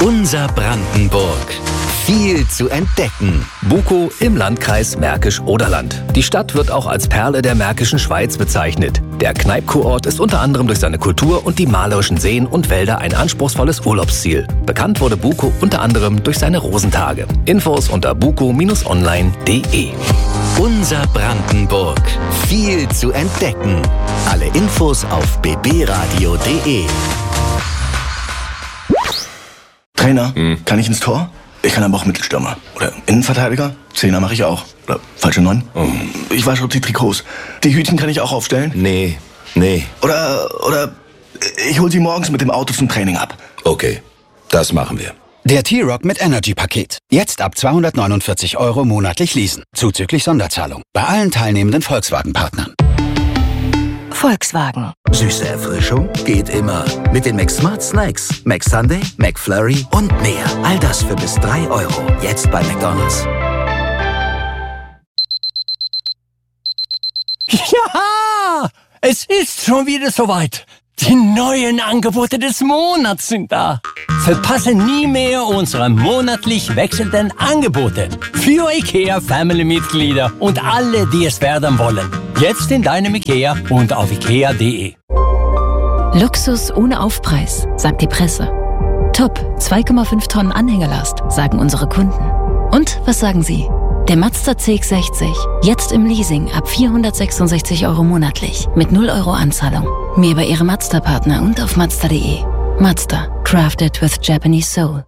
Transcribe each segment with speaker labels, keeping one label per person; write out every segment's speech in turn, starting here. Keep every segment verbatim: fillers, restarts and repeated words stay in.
Speaker 1: Unser Brandenburg. Viel zu entdecken. Bukow im Landkreis Märkisch-Oderland. Die Stadt wird auch als Perle der Märkischen Schweiz bezeichnet. Der Kneipp-Kurort ist unter anderem durch seine Kultur und die malerischen Seen und Wälder ein anspruchsvolles Urlaubsziel. Bekannt wurde Bukow unter anderem durch seine Rosentage. Infos unter bukow Bindestrich online Punkt de. Unser Brandenburg. Viel zu entdecken. Alle Infos auf b b radio punkt de.
Speaker 2: Trainer, hm. kann ich ins Tor? Ich kann aber auch Mittelstürmer. Oder Innenverteidiger. Zehner mache ich auch. Oder falsche Neun. Oh. Ich wasche die Trikots. Die Hütchen kann ich auch aufstellen.
Speaker 3: Nee, nee.
Speaker 2: Oder, oder ich hol sie morgens mit dem Auto zum Training ab.
Speaker 3: Okay, das machen wir.
Speaker 4: Der T-Rock mit Energy-Paket. Jetzt ab zweihundertneunundvierzig Euro monatlich leasen. Zuzüglich Sonderzahlung. Bei allen teilnehmenden Volkswagen-Partnern.
Speaker 5: Volkswagen.
Speaker 1: Süße Erfrischung geht immer. Mit den McSmart Snacks. McSunday, McFlurry und mehr. All das für bis drei Euro. Jetzt bei McDonald's.
Speaker 6: Ja! Es ist schon wieder soweit. Die neuen Angebote des Monats sind da. Verpasse nie mehr unsere monatlich wechselnden Angebote. Für IKEA-Family-Mitglieder und alle, die es werden wollen. Jetzt in deinem IKEA und auf ikea punkt de.
Speaker 5: Luxus ohne Aufpreis, sagt die Presse. Top, zwei Komma fünf Tonnen Anhängerlast, sagen unsere Kunden. Und was sagen Sie? Der Mazda C X sechzig, jetzt im Leasing ab vierhundertsechsundsechzig Euro monatlich, mit null Euro Anzahlung. Mehr bei Ihrem Mazda-Partner und auf mazda punkt de. Mazda, crafted with Japanese soul.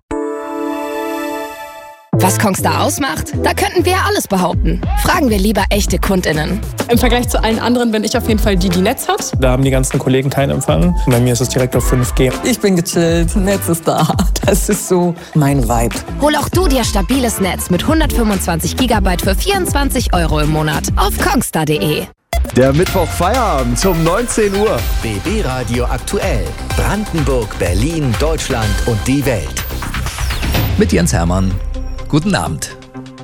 Speaker 7: Was Kongstar ausmacht? Da könnten wir ja alles behaupten. Fragen wir lieber echte KundInnen.
Speaker 8: Im Vergleich zu allen anderen bin ich auf jeden Fall die, die Netz hat.
Speaker 9: Da haben die ganzen Kollegen keinen Empfang. Bei mir ist es direkt auf fünf G.
Speaker 10: Ich bin gechillt, Netz ist da. Das ist so mein Vibe.
Speaker 7: Hol auch du dir stabiles Netz mit hundertfünfundzwanzig Gigabyte für vierundzwanzig Euro im Monat auf kongstar punkt de.
Speaker 11: Der Mittwoch-Feierabend um neunzehn Uhr.
Speaker 1: B B Radio aktuell. Brandenburg, Berlin, Deutschland und die Welt.
Speaker 12: Mit Jens Hermann. Guten Abend.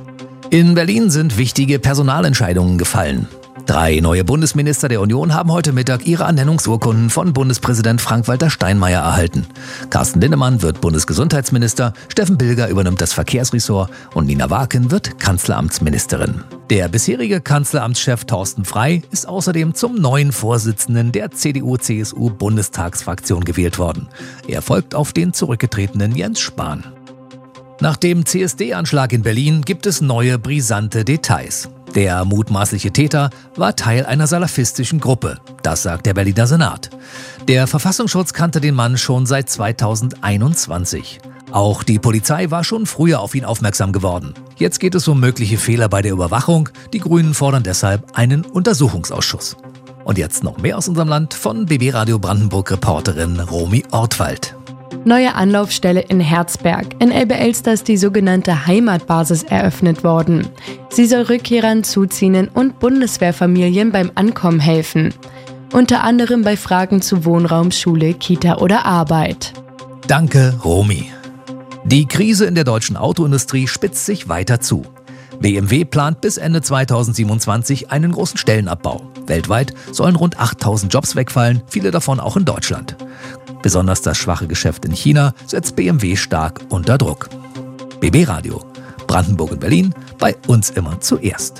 Speaker 12: In Berlin sind wichtige Personalentscheidungen gefallen. Drei neue Bundesminister der Union haben heute Mittag ihre Ernennungsurkunden von Bundespräsident Frank-Walter Steinmeier erhalten. Carsten Linnemann wird Bundesgesundheitsminister, Steffen Bilger übernimmt das Verkehrsressort und Nina Waken wird Kanzleramtsministerin. Der bisherige Kanzleramtschef Thorsten Frey ist außerdem zum neuen Vorsitzenden der C D U C S U-Bundestagsfraktion gewählt worden. Er folgt auf den zurückgetretenen Jens Spahn. Nach dem C S D-Anschlag in Berlin gibt es neue brisante Details. Der mutmaßliche Täter war Teil einer salafistischen Gruppe, das sagt der Berliner Senat. Der Verfassungsschutz kannte den Mann schon seit zweitausendeinundzwanzig. Auch die Polizei war schon früher auf ihn aufmerksam geworden. Jetzt geht es um mögliche Fehler bei der Überwachung. Die Grünen fordern deshalb einen Untersuchungsausschuss. Und jetzt noch mehr aus unserem Land von B B Radio Brandenburg-Reporterin Romy Ortwald.
Speaker 13: Neue Anlaufstelle in Herzberg. In Elbe-Elster ist die sogenannte Heimatbasis eröffnet worden. Sie soll Rückkehrern, Zuziehenden und Bundeswehrfamilien beim Ankommen helfen. Unter anderem bei Fragen zu Wohnraum, Schule, Kita oder Arbeit.
Speaker 12: Danke, Romy. Die Krise in der deutschen Autoindustrie spitzt sich weiter zu. B M W plant bis Ende zweitausendsiebenundzwanzig einen großen Stellenabbau. Weltweit sollen rund achttausend Jobs wegfallen, viele davon auch in Deutschland. Besonders das schwache Geschäft in China setzt B M W stark unter Druck. B B Radio, Brandenburg und Berlin, bei uns immer zuerst.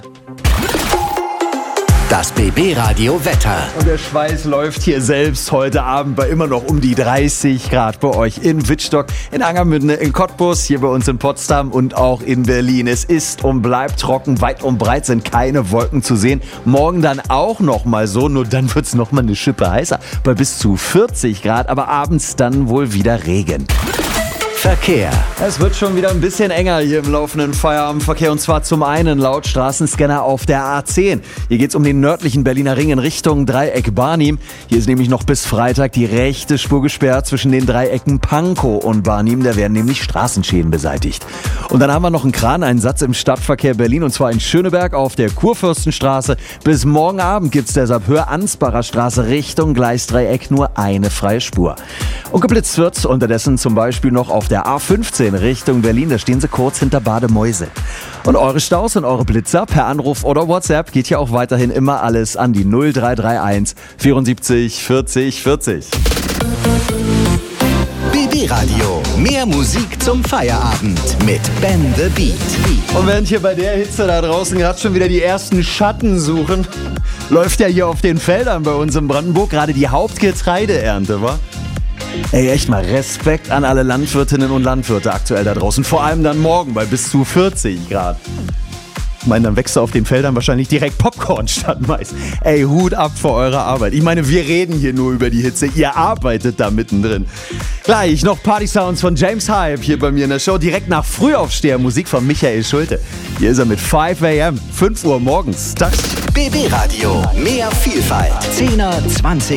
Speaker 1: Das B B Radio Wetter.
Speaker 11: Und der Schweiß läuft hier selbst heute Abend bei immer noch um die dreißig Grad bei euch in Wittstock, in Angermünde, in Cottbus, hier bei uns in Potsdam und auch in Berlin. Es ist und bleibt trocken, weit und breit sind keine Wolken zu sehen. Morgen dann auch noch mal so, nur dann wird es noch mal eine Schippe heißer, bei bis zu vierzig Grad, aber abends dann wohl wieder Regen.
Speaker 1: Verkehr.
Speaker 11: Es wird schon wieder ein bisschen enger hier im laufenden Feierabendverkehr und zwar zum einen laut Straßenscanner auf der A zehn. Hier geht es um den nördlichen Berliner Ring in Richtung Dreieck Barnim. Hier ist nämlich noch bis Freitag die rechte Spur gesperrt zwischen den Dreiecken Pankow und Barnim. Da werden nämlich Straßenschäden beseitigt. Und dann haben wir noch einen Kraneinsatz im Stadtverkehr Berlin und zwar in Schöneberg auf der Kurfürstenstraße. Bis morgen Abend gibt es deshalb Höhe-Ansbacher Straße Richtung Gleisdreieck nur eine freie Spur. Und geblitzt wird unterdessen zum Beispiel noch auf der A fünfzehn Richtung Berlin, da stehen sie kurz hinter Bademäuse. Und eure Staus und eure Blitzer per Anruf oder WhatsApp geht ja auch weiterhin immer alles an die null drei drei eins vierundsiebzig vierzig vierzig.
Speaker 1: B B
Speaker 4: B B-Radio. Mehr Musik zum Feierabend mit Ben the Beat.
Speaker 11: Und während hier bei der Hitze da draußen gerade schon wieder die ersten Schatten suchen, läuft ja hier auf den Feldern bei uns in Brandenburg gerade die Hauptgetreideernte, wa? Ey, echt mal Respekt an alle Landwirtinnen und Landwirte aktuell da draußen. Vor allem dann morgen bei bis zu vierzig Grad. Ich meine, dann wächst auf den Feldern wahrscheinlich direkt Popcorn statt Mais. Ey, Hut ab vor eurer Arbeit. Ich meine, wir reden hier nur über die Hitze. Ihr arbeitet da mittendrin. Gleich noch Party-Sounds von James Hype hier bei mir in der Show. Direkt nach Frühaufsteher Musik von Michael Schulte. Hier ist er mit fünf a m, fünf Uhr morgens. Das
Speaker 4: B B-Radio. Mehr Vielfalt. zehner, zwanziger